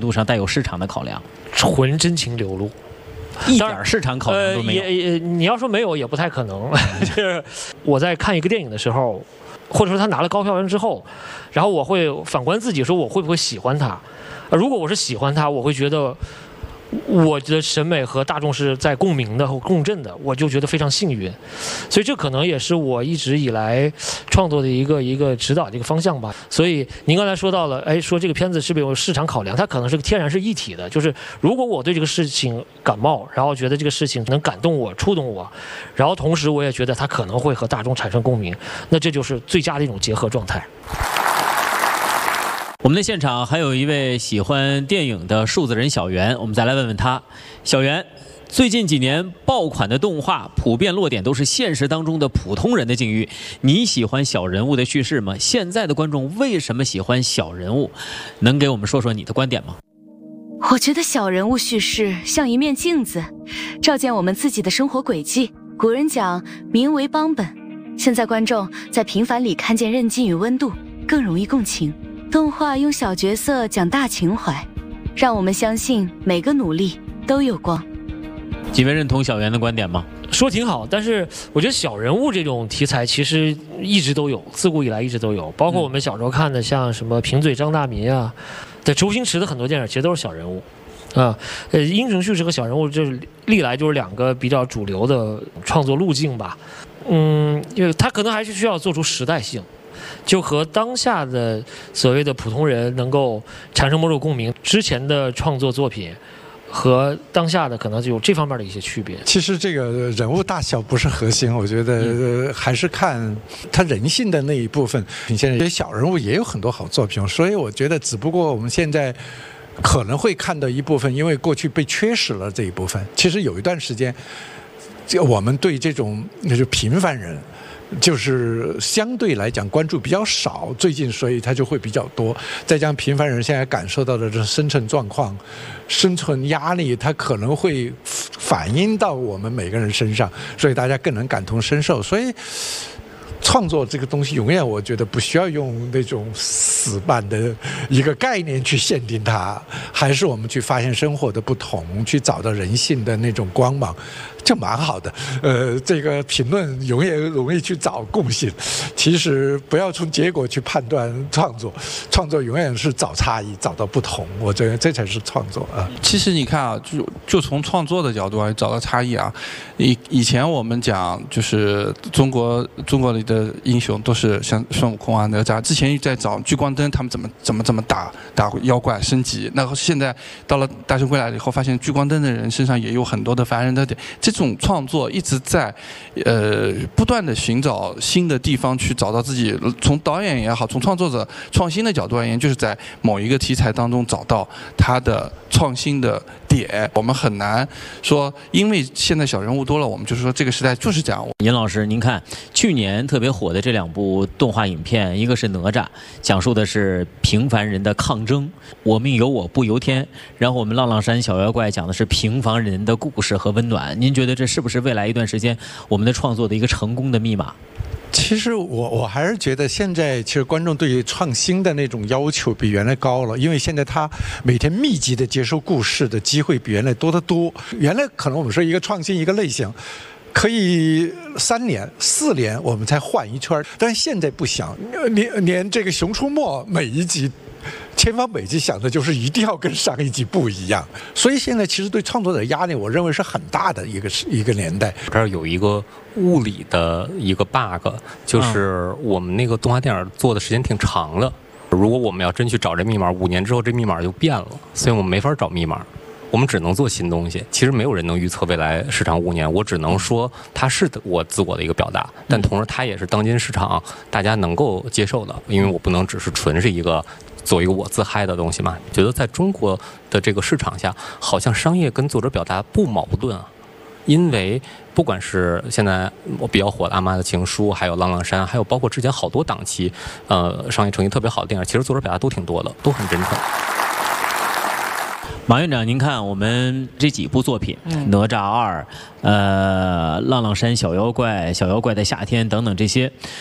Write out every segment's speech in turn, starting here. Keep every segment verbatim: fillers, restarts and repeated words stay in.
度上带有市场的考量？ 纯真情流露。 一点市场考量都没有。 呃、也也你要说没有也不太可能。就是我在看一个电影的时候，或者说他拿了高票房之后，然后我会反观自己，说我会不会喜欢他？如果我是喜欢他，我会觉得我的审美和大众是在共鸣的和共振的，我就觉得非常幸运。所以这可能也是我一直以来创作的一个一个指导的一个方向吧。所以您刚才说到了，哎，说这个片子是不是有市场考量？它可能是个天然是一体的，就是如果我对这个事情感冒，然后觉得这个事情能感动我、触动我，然后同时我也觉得它可能会和大众产生共鸣，那这就是最佳的一种结合状态。 我们的现场还有一位喜欢电影的数字人小袁，我们再来问问他。小袁，最近几年爆款的动画普遍落点都是现实当中的普通人的境遇，你喜欢小人物的叙事吗？现在的观众为什么喜欢小人物？能给我们说说你的观点吗？ 我觉得小人物叙事像一面镜子，照见我们自己的生活轨迹。古人讲民为邦本，现在观众在平凡里看见韧劲与温度，更容易共情。动画用小角色讲大情怀，让我们相信每个努力都有光。 几位认同小袁的观点吗？ 说挺好，但是我觉得小人物这种题材其实一直都有，自古以来一直都有，包括我们小时候看的像什么贫嘴张大民啊，对，周星驰的很多电影其实都是小人物啊。呃，英雄叙事和小人物就是历来就是两个比较主流的创作路径吧。嗯，因为它可能还是需要做出时代性，就和当下的所谓的普通人能够产生某种共鸣，之前的创作作品和当下的可能就有这方面的一些区别。 其实这个人物大小不是核心，我觉得还是看他人性的那一部分。你现在这些小人物也有很多好作品，所以我觉得只不过我们现在可能会看到一部分，因为过去被缺失了这一部分。其实有一段时间，就我们对这种那就平凡人，就是相对来讲关注比较少，最近所以它就会比较多。再加上平凡人现在感受到的这生存状况、生存压力，它可能会反映到我们每个人身上，所以大家更能感同身受。所以创作这个东西，永远我觉得不需要用那种死板的一个概念去限定它，还是我们去发现生活的不同，去找到人性的那种光芒，就蛮好的。呃，这个评论永远容易去找共性，其实不要从结果去判断创作，创作永远是找差异，找到不同，我觉得这才是创作啊。 其实你看啊，就就从创作的角度来找到差异啊。以以前我们讲就是中国中国里的英雄都是像孙悟空啊、哪吒，之前在找聚光灯他们怎么怎么怎么打打妖怪升级，那现在到了大圣归来以后，发现聚光灯的人身上也有很多的凡人的点。这种创作一直在呃不断的寻找新的地方去找到自己，从导演也好，从创作者创新的角度而言，就是在某一个题材当中找到他的创新的点。我们很难说因为现在小人物多了，我们就是说这个时代就是这样。 尹老师，您看去年特别火的这两部动画影片，一个是哪吒，讲述的是平凡人的抗争，我命由我不由天，然后我们浪浪山小妖怪讲的是平凡人的故事和温暖。您觉得这是不是未来一段时间我们的创作的一个成功的密码？ 其实我我还是觉得现在其实观众对于创新的那种要求比原来高了，因为现在他每天密集的接受故事的机会比原来多得多。原来可能我们说一个创新一个类型可以三年四年我们才换一圈，但是现在不想，连连这个《熊出没》每一集千方百计想的就是一定要跟上一集不一样，所以现在其实对创作者压力，我认为是很大的一个一个年代。 这儿有一个物理的一个 bug， 就是我们那个动画电影做的时间挺长的，如果我们要真去找这密码，五年之后这密码就变了，所以我们没法找密码。我们只能做新东西，其实没有人能预测未来市场五年，我只能说它是我自我的一个表达，但同时它也是当今市场大家能够接受的，因为我不能只是纯是一个做一个我自嗨的东西嘛。觉得在中国的这个市场下，好像商业跟作者表达不矛盾啊，因为不管是现在我比较火的《阿妈的情书》，还有《浪浪山》，还有包括之前好多档期，呃，商业成绩特别好的电影，其实作者表达都挺多的，都很真诚。 马院长，您看我们这几部作品，嗯、哪吒二、呃，浪浪山小妖怪、小妖怪的夏天等等这些，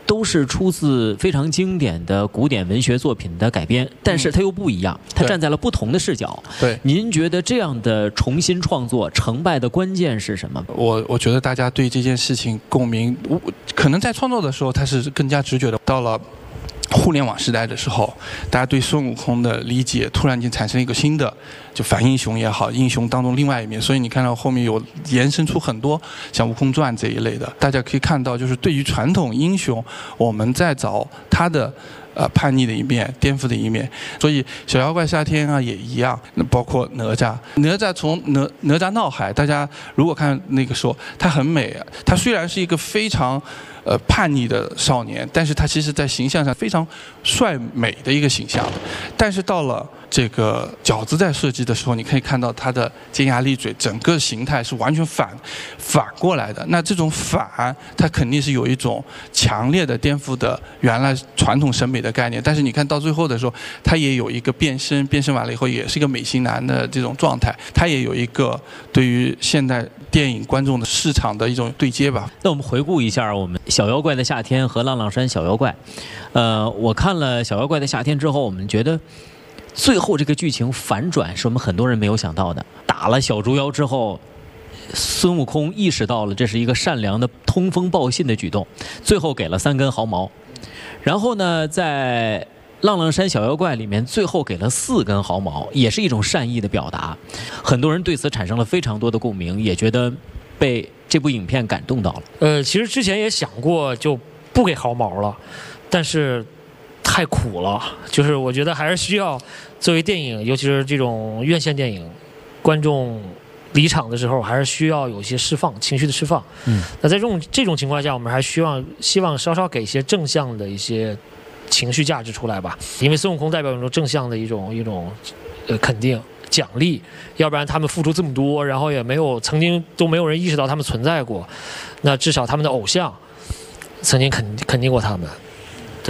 都是出自非常经典的古典文学作品的改编，但是它又不一样，它站在了不同的视角。 对， 您觉得这样的重新创作成败的关键是什么？ 我我觉得大家对这件事情共鸣，可能在创作的时候它是更加直觉的，到了互联网时代的时候，大家对孙悟空的理解突然间产生一个新的，就反英雄也好，英雄当中另外一面。所以你看到后面有延伸出很多像《悟空传》这一类的，大家可以看到，就是对于传统英雄，我们在找他的呃叛逆的一面、颠覆的一面。所以小妖怪夏天啊也一样，包括哪吒，哪吒从哪哪吒闹海，大家如果看那个时候，他很美，他虽然是一个非常。呃，叛逆的少年，但是他其实在形象上非常帅美的一个形象。但是到了这个饺子在设计的时候，你可以看到他的尖牙利嘴，整个形态是完全反反过来的。那这种反，它肯定是有一种强烈的颠覆的原来传统审美的概念。但是你看到最后的时候，他也有一个变身，变身完了以后也是一个美型男的这种状态，他也有一个对于现代电影观众的市场的一种对接吧。 那我们回顾一下我们小妖怪的夏天和浪浪山小妖怪，呃，我看了小妖怪的夏天之后，我们觉得最后这个剧情反转是我们很多人没有想到的。打了小猪妖之后，孙悟空意识到了这是一个善良的通风报信的举动，最后给了三根毫毛。然后呢，在浪浪山小妖怪里面最后给了四根毫毛，也是一种善意的表达。很多人对此产生了非常多的共鸣，也觉得被这部影片感动到了。 呃，其实之前也想过就不给毫毛了，但是太苦了，就是我觉得还是需要作为电影，尤其是这种院线电影，观众离场的时候还是需要有一些释放情绪的释放。嗯，那在这种这种情况下，我们还需要希望稍稍给一些正向的一些情绪价值出来吧，因为孙悟空代表一种正向的一种一种呃肯定。奖励，要不然他们付出这么多，然后也没有曾经都没有人意识到他们存在过，那至少他们的偶像曾经肯肯定过他们。对，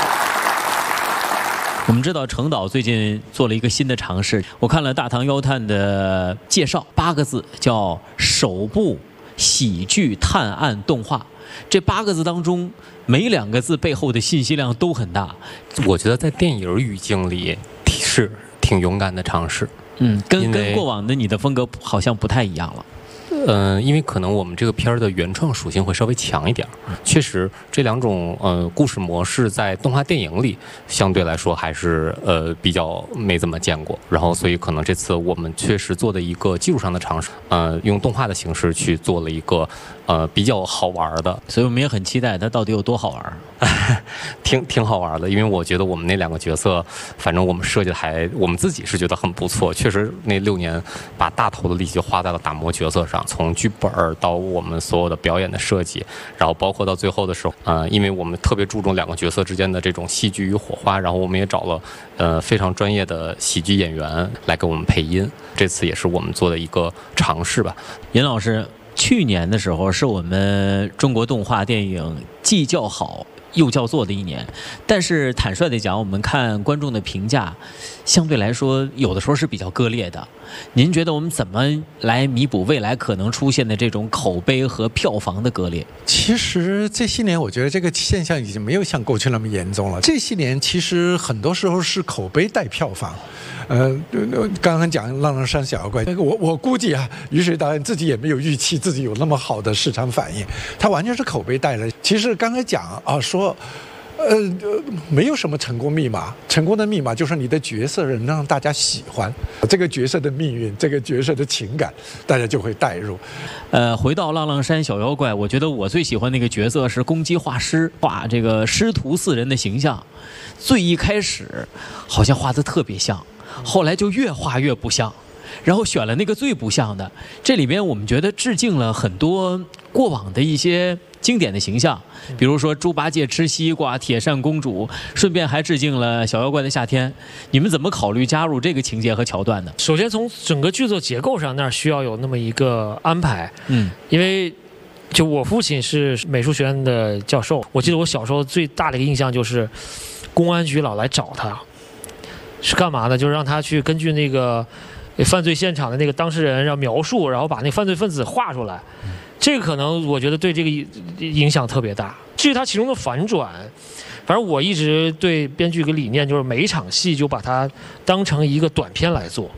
我们知道程导最近做了一个新的尝试，我看了《大唐妖探》的介绍，八个字叫首部喜剧探案动画。这八个字当中，每两个字背后的信息量都很大。 我觉得在电影语境里是挺勇敢的尝试。 嗯，跟跟过往的你的风格好像不太一样了。 嗯、呃，因为可能我们这个片儿的原创属性会稍微强一点。确实，这两种呃故事模式在动画电影里相对来说还是呃比较没怎么见过。然后，所以可能这次我们确实做的一个技术上的尝试，呃，用动画的形式去做了一个呃比较好玩的。 所以我们也很期待它到底有多好玩。 挺挺好玩的，因为我觉得我们那两个角色，反正我们设计的还，我们自己是觉得很不错。确实，那六年把大头的力气就花在了打磨角色上，从剧本到我们所有的表演的设计，然后包括到最后的时候，呃，因为我们特别注重两个角色之间的这种戏剧与火花，然后我们也找了呃非常专业的喜剧演员来给我们配音。这次也是我们做的一个尝试吧。 尹老师，去年的时候是我们中国动画电影既叫好又叫座的一年，但是坦率地讲，我们看观众的评价相对来说有的时候是比较割裂的。您觉得我们怎么来弥补未来可能出现的这种口碑和票房的割裂？ 其实这些年我觉得这个现象已经没有像过去那么严重了。这些年其实很多时候是口碑带票房。呃，刚刚讲《浪浪山小妖怪》，我我估计啊，于水导演自己也没有预期自己有那么好的市场反应，他完全是口碑带的。其实刚才讲啊，说，呃，没有什么成功密码，成功的密码就是你的角色能让大家喜欢，这个角色的命运，这个角色的情感，大家就会带入。 呃，回到《浪浪山小妖怪》，我觉得我最喜欢那个角色是公鸡画师，画这个师徒四人的形象，最一开始好像画得特别像。后来就越画越不像，然后选了那个最不像的。这里边我们觉得致敬了很多过往的一些经典的形象，比如说猪八戒吃西瓜、铁扇公主，顺便还致敬了小妖怪的夏天。你们怎么考虑加入这个情节和桥段呢？ 首先从整个剧作结构上，那儿需要有那么一个安排。嗯，因为就我父亲是美术学院的教授，我记得我小时候最大的一个印象就是公安局老来找他。是干嘛呢？就是让他去根据那个犯罪现场的那个当事人让描述，然后把那犯罪分子画出来， 这个可能我觉得对这个影响特别大。至于它其中的反转，反正我一直对编剧一个理念，就是每一场戏就把它当成一个短片来做。